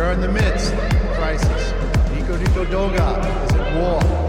are in the midst of crisis. Nico Doga is at war.